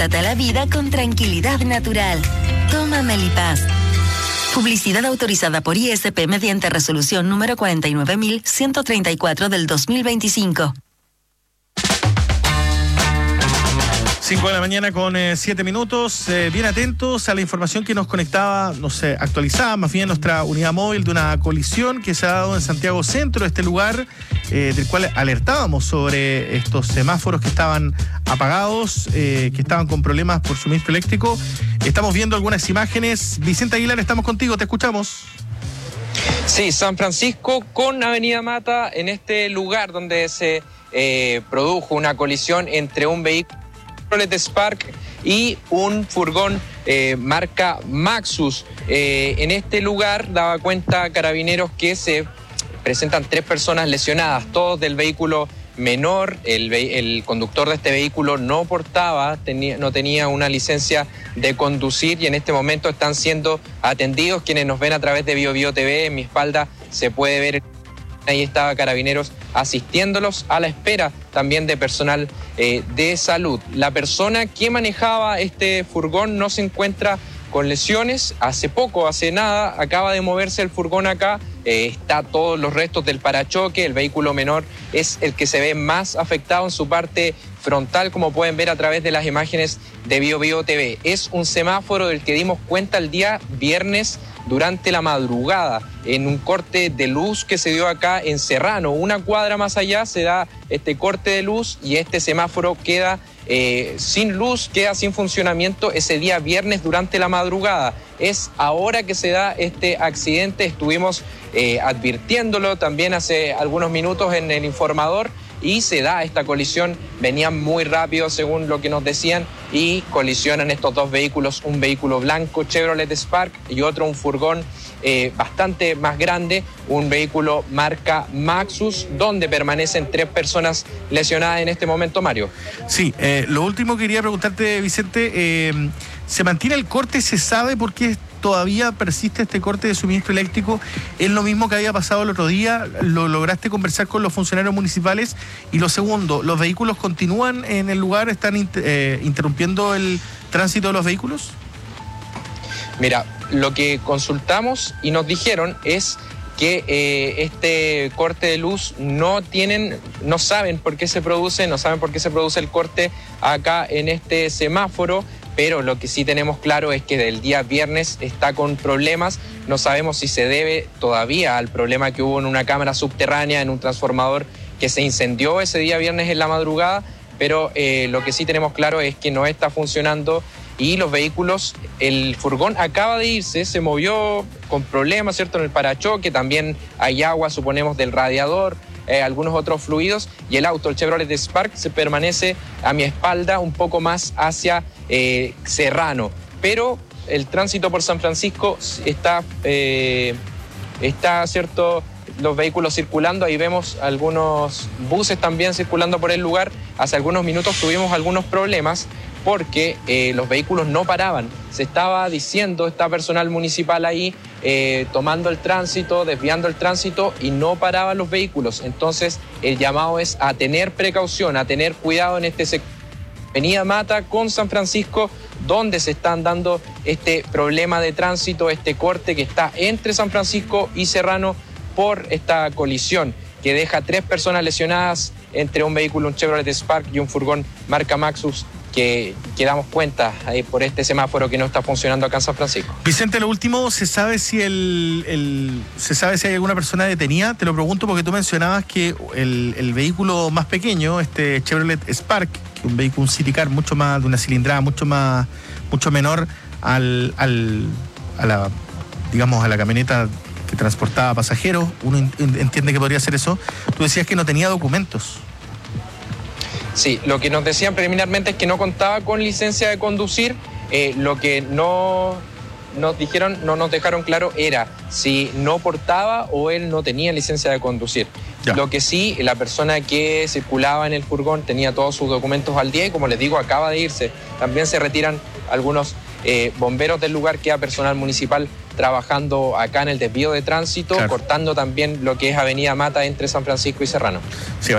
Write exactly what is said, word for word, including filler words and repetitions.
Trata la vida con tranquilidad natural. Toma Melipaz. Publicidad autorizada por I S P mediante resolución número cuarenta y nueve mil ciento treinta y cuatro del dos mil veinticinco. cinco de la mañana con eh, siete minutos. Eh, bien atentos a la información que nos conectaba, no sé, actualizada más bien nuestra unidad móvil de una colisión que se ha dado en Santiago Centro, este lugar eh, del cual alertábamos sobre estos semáforos que estaban apagados, eh, que estaban con problemas por suministro eléctrico. Estamos viendo algunas imágenes. Vicente Aguilar, estamos contigo, te escuchamos. Sí, San Francisco con Avenida Mata, en este lugar donde se eh, produjo una colisión entre un vehículo Spark y un furgón eh, marca Maxus. Eh, en este lugar daba cuenta Carabineros que se presentan tres personas lesionadas, todos del vehículo menor. El, el conductor de este vehículo no portaba, tenía, no tenía una licencia de conducir y en este momento están siendo atendidos. Quienes nos ven a través de Bio Bio T V, en mi espalda se puede ver. Ahí estaba Carabineros asistiéndolos a la espera también de personal eh, de salud. La persona que manejaba este furgón no se encuentra con lesiones. Hace poco, hace nada, acaba de moverse el furgón acá. Eh, está todos los restos del parachoque. El vehículo menor es el que se ve más afectado en su parte frontal, como pueden ver a través de las imágenes de Bio Bio T V. Es un semáforo del que dimos cuenta el día viernes durante la madrugada, en un corte de luz que se dio acá en Serrano. Una cuadra más allá se da este corte de luz y este semáforo queda eh, sin luz, queda sin funcionamiento ese día viernes durante la madrugada. Es ahora que se da este accidente, estuvimos eh, advirtiéndolo también hace algunos minutos en el informador, y se da esta colisión. Venían muy rápido según lo que nos decían y colisionan estos dos vehículos, un vehículo blanco Chevrolet Spark y otro un furgón eh, bastante más grande, un vehículo marca Maxus, donde permanecen tres personas lesionadas en este momento, Mario. Sí, eh, lo último que quería preguntarte, Vicente, eh, ¿se mantiene el corte? ¿Se sabe por qué todavía persiste este corte de suministro eléctrico? ¿Es lo mismo que había pasado el otro día? ¿Lo lograste conversar con los funcionarios municipales? Y lo segundo, ¿los vehículos continúan en el lugar? ¿Están inter, eh, interrumpiendo el tránsito de los vehículos? Mira, lo que consultamos y nos dijeron es que eh, este corte de luz no tienen, no saben por qué se produce, no saben por qué se produce el corte acá en este semáforo. Pero lo que sí tenemos claro es que del día viernes está con problemas. No sabemos si se debe todavía al problema que hubo en una cámara subterránea, en un transformador que se incendió ese día viernes en la madrugada, pero eh, lo que sí tenemos claro es que no está funcionando y los vehículos, el furgón acaba de irse, se movió con problemas, ¿cierto?, en el parachoque, también hay agua, suponemos, del radiador, Eh, algunos otros fluidos, y el auto, el Chevrolet Spark, se permanece a mi espalda un poco más hacia eh, Serrano. Pero el tránsito por San Francisco está, eh, está, ¿cierto?, los vehículos circulando. Ahí vemos algunos buses también circulando por el lugar. Hace algunos minutos tuvimos algunos problemas porque eh, los vehículos no paraban. Se estaba diciendo, está personal municipal ahí eh, tomando el tránsito, desviando el tránsito y no paraban los vehículos. Entonces el llamado es a tener precaución, a tener cuidado en este sector. Avenida Mata con San Francisco, donde se están dando este problema de tránsito, este corte que está entre San Francisco y Serrano por esta colisión que deja tres personas lesionadas entre un vehículo, un Chevrolet Spark y un furgón marca Maxus, que, que damos cuenta eh, por este semáforo que no está funcionando acá en San Francisco. Vicente, lo último, ¿se sabe si el, el se sabe si hay alguna persona detenida? Te lo pregunto porque tú mencionabas que el, el vehículo más pequeño, este Chevrolet Spark, que es un vehículo, un City Car mucho más, de una cilindrada mucho más, mucho menor al, al, a la, digamos, a la camioneta que transportaba pasajeros, uno entiende que podría ser eso. Tú decías que no tenía documentos. Sí, lo que nos decían preliminarmente es que no contaba con licencia de conducir. Eh, lo que no nos dijeron, no nos dejaron claro era si no portaba o él no tenía licencia de conducir. Ya. Lo que sí, la persona que circulaba en el furgón tenía todos sus documentos al día y, como les digo, acaba de irse. También se retiran algunos eh, bomberos del lugar, queda personal municipal trabajando acá en el desvío de tránsito, claro, cortando también lo que es Avenida Mata entre San Francisco y Serrano. Sí,